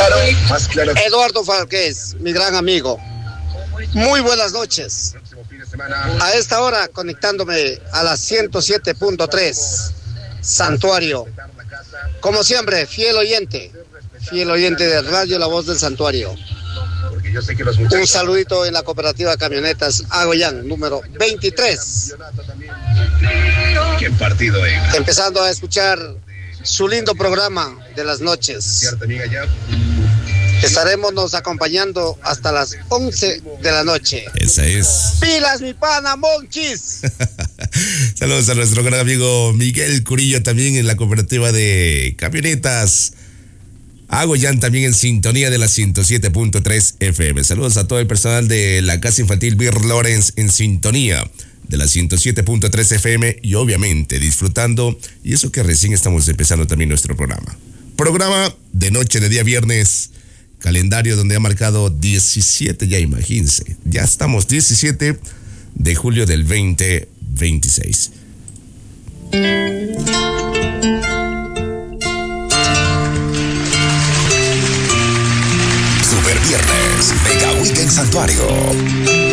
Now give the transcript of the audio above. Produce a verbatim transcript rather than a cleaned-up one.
claro, más claro. Eduardo Falquez, mi gran amigo. Muy buenas noches. A esta hora conectándome a la ciento siete punto tres, Santuario. Como siempre, fiel oyente, fiel oyente de Radio La Voz del Santuario. Un saludito en la cooperativa Camionetas Agoyán, número veintitrés. Qué partido, eh. Empezando a escuchar su lindo programa de las noches. Estaremos nos acompañando hasta las once de la noche. Esa es. ¡Pilas, mi pana, Monchis! Saludos a nuestro gran amigo Miguel Curillo, también en la cooperativa de Camionetas Agoyán, también en sintonía de la ciento siete punto tres F M. Saludos a todo el personal de la Casa Infantil Bir Lawrence en sintonía de la ciento siete punto tres F M y obviamente disfrutando, y eso que recién estamos empezando también nuestro programa. Programa de noche de día viernes, calendario donde ha marcado diecisiete, ya imagínense, ya estamos diecisiete de julio del veinte veintiséis. Super Viernes, Mega Weekend Santuario.